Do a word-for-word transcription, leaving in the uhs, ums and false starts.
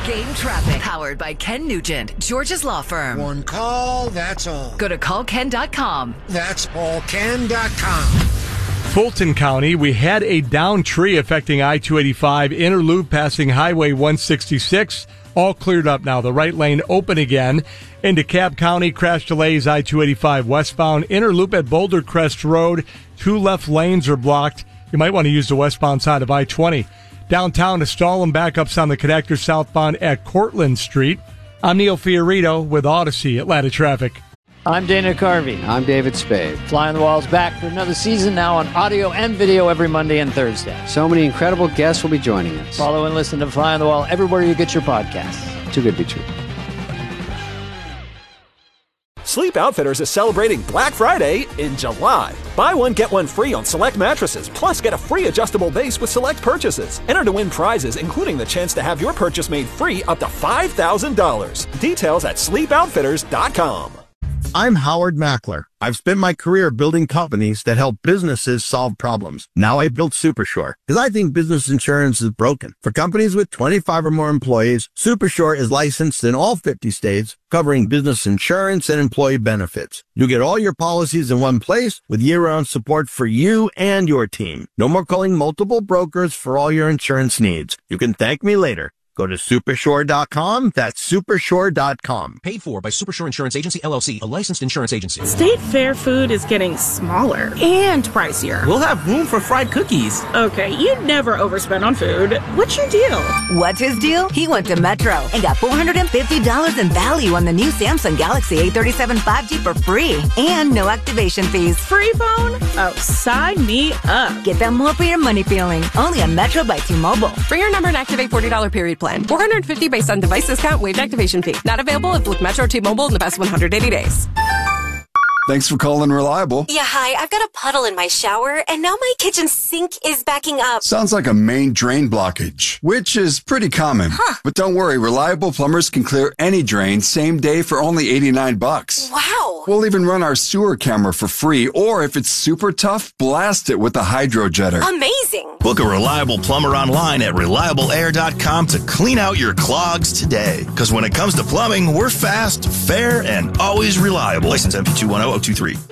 Game Traffic, powered by Ken Nugent, George's Law Firm. One call, that's all. Go to call ken dot com. That's all ken dot com. Fulton County, we had a downed tree affecting I two eighty-five inner loop passing Highway one sixty-six. All cleared up now. The right lane open again. In DeKalb County, crash delays I two eighty-five westbound inner loop at Boulder Crest Road. Two left lanes are blocked. You might want to use the westbound side of I twenty. Downtown to Stalin, backups on the connector southbound at Cortlandt Street. I'm Neil Fiorito with Odyssey Atlanta Traffic. I'm Dana Carvey. I'm David Spade. Fly on the Wall's back for another season now on audio and video every Monday and Thursday. So many incredible guests will be joining us. Follow and listen to Fly on the Wall everywhere you get your podcasts. Too good to be true. Sleep Outfitters is celebrating Black Friday in July. Buy one, get one free on select mattresses, plus get a free adjustable base with select purchases. Enter to win prizes, including the chance to have your purchase made free up to five thousand dollars. Details at sleep outfitters dot com. I'm Howard Mackler. I've spent my career building companies that help businesses solve problems. Now I built Supershore because I think business insurance is broken. For companies with twenty-five or more employees, Supershore is licensed in all fifty states, covering business insurance and employee benefits. You get all your policies in one place with year-round support for you and your team. No more calling multiple brokers for all your insurance needs. You can thank me later. Go to supershore dot com. That's supershore dot com. Paid for by Supershore Insurance Agency, L L C, a licensed insurance agency. State Fair food is getting smaller and pricier. We'll have room for fried cookies. Okay, you'd never overspend on food. What's your deal? What's his deal? He went to Metro and got four hundred fifty dollars in value on the new Samsung Galaxy A thirty-seven five G for free and no activation fees. Free phone? Oh, sign me up. Get that more for your money feeling. Only on Metro by T-Mobile. Bring your number and activate forty dollars period plan. four hundred fifty based on device discount, waived activation fee. Not available if with Metro T-Mobile in the past one hundred eighty days. Thanks for calling Reliable. Yeah, hi. I've got a puddle in my shower, and now my kitchen sink is backing up. Sounds like a main drain blockage, which is pretty common. Huh. But don't worry, Reliable plumbers can clear any drain same day for only eighty-nine bucks. Wow. We'll even run our sewer camera for free, or if it's super tough, blast it with a hydro jetter. Amazing. Book a Reliable plumber online at reliable air dot com to clean out your clogs today. Because when it comes to plumbing, we're fast, fair, and always reliable. License M P two one zero zero two three.